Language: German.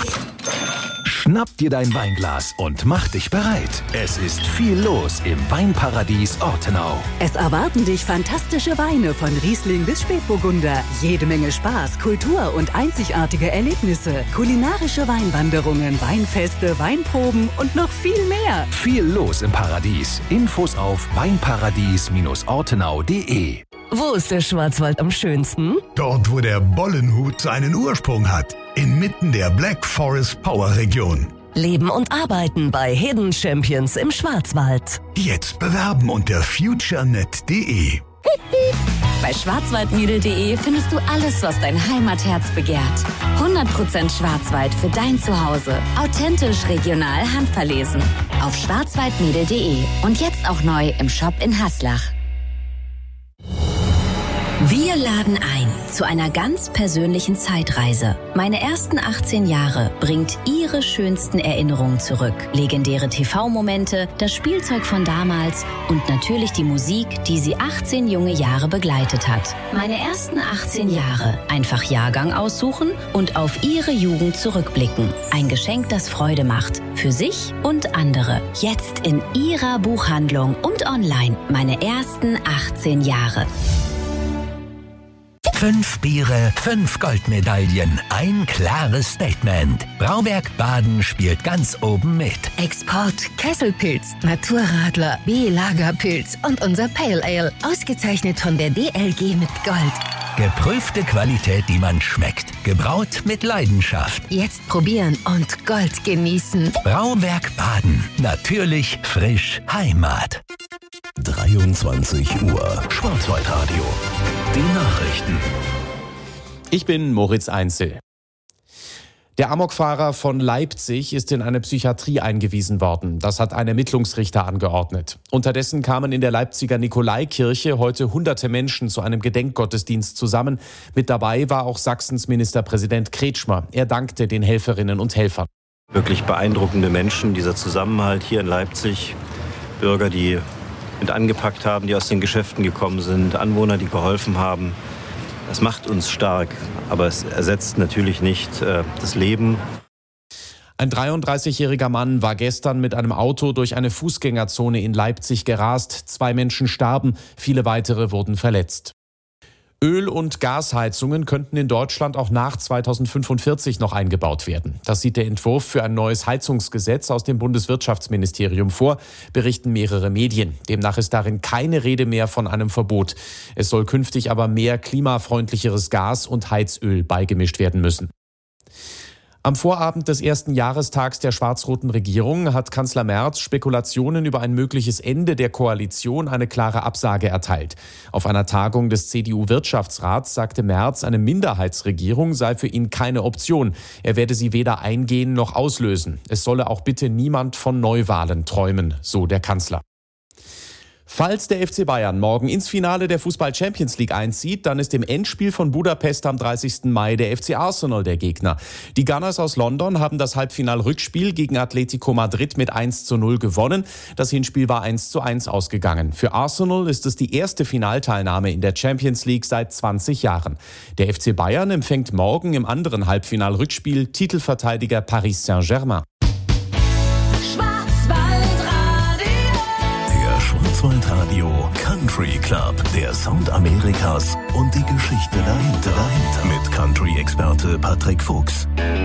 Schnapp dir dein Weinglas und mach dich bereit. Es ist viel los im Weinparadies Ortenau. Es erwarten dich fantastische Weine von Riesling bis Spätburgunder. Jede Menge Spaß, Kultur und einzigartige Erlebnisse. Kulinarische Weinwanderungen, Weinfeste, Weinproben und noch viel mehr. Viel los im Paradies. Infos auf weinparadies-ortenau.de. Wo ist der Schwarzwald am schönsten? Dort, wo der Bollenhut seinen Ursprung hat. Inmitten der Black Forest Power Region. Leben und arbeiten bei Hidden Champions im Schwarzwald. Jetzt bewerben unter futurenet.de. Bei schwarzwaldmädel.de findest du alles, was dein Heimatherz begehrt. 100% Schwarzwald für dein Zuhause. Authentisch, regional, handverlesen. Auf schwarzwaldmädel.de. Und jetzt auch neu im Shop in Haslach. Wir laden ein zu einer ganz persönlichen Zeitreise. Meine ersten 18 Jahre bringt Ihre schönsten Erinnerungen zurück. Legendäre TV-Momente, das Spielzeug von damals und natürlich die Musik, die Sie 18 junge Jahre begleitet hat. Meine ersten 18 Jahre. Einfach Jahrgang aussuchen und auf Ihre Jugend zurückblicken. Ein Geschenk, das Freude macht. Für sich und andere. Jetzt in Ihrer Buchhandlung und online. Meine ersten 18 Jahre. 5 Biere, 5 Goldmedaillen, ein klares Statement. Brauwerk Baden spielt ganz oben mit. Export, Kesselpilz, Naturradler, B-Lagerpilz und unser Pale Ale. Ausgezeichnet von der DLG mit Gold. Geprüfte Qualität, die man schmeckt. Gebraut mit Leidenschaft. Jetzt probieren und Gold genießen. Brauwerk Baden. Natürlich, frisch, Heimat. 23 Uhr. Schwarzwaldradio. Die Nachrichten. Ich bin Moritz Einzel. Der Amokfahrer von Leipzig ist in eine Psychiatrie eingewiesen worden. Das hat ein Ermittlungsrichter angeordnet. Unterdessen kamen in der Leipziger Nikolaikirche heute hunderte Menschen zu einem Gedenkgottesdienst zusammen. Mit dabei war auch Sachsens Ministerpräsident Kretschmer. Er dankte den Helferinnen und Helfern. Wirklich beeindruckende Menschen, dieser Zusammenhalt hier in Leipzig. Bürger, die mit angepackt haben, die aus den Geschäften gekommen sind, Anwohner, die geholfen haben. Das macht uns stark, aber es ersetzt natürlich nicht das Leben. Ein 33-jähriger Mann war gestern mit einem Auto durch eine Fußgängerzone in Leipzig gerast. 2 Menschen starben, viele weitere wurden verletzt. Öl- und Gasheizungen könnten in Deutschland auch nach 2045 noch eingebaut werden. Das sieht der Entwurf für ein neues Heizungsgesetz aus dem Bundeswirtschaftsministerium vor, berichten mehrere Medien. Demnach ist darin keine Rede mehr von einem Verbot. Es soll künftig aber mehr klimafreundlicheres Gas und Heizöl beigemischt werden müssen. Am Vorabend des ersten Jahrestags der schwarz-roten Regierung hat Kanzler Merz Spekulationen über ein mögliches Ende der Koalition eine klare Absage erteilt. Auf einer Tagung des CDU-Wirtschaftsrats sagte Merz, eine Minderheitsregierung sei für ihn keine Option. Er werde sie weder eingehen noch auslösen. Es solle auch bitte niemand von Neuwahlen träumen, so der Kanzler. Falls der FC Bayern morgen ins Finale der Fußball-Champions League einzieht, dann ist im Endspiel von Budapest am 30. Mai der FC Arsenal der Gegner. Die Gunners aus London haben das Halbfinal-Rückspiel gegen Atletico Madrid mit 1:0 gewonnen. Das Hinspiel war 1:1 ausgegangen. Für Arsenal ist es die erste Finalteilnahme in der Champions League seit 20 Jahren. Der FC Bayern empfängt morgen im anderen Halbfinal-Rückspiel Titelverteidiger Paris Saint-Germain. Schwarzwaldradio Country Club, der Sound Amerikas und die Geschichte dahinter. Mit Country-Experte Patrick Fuchs.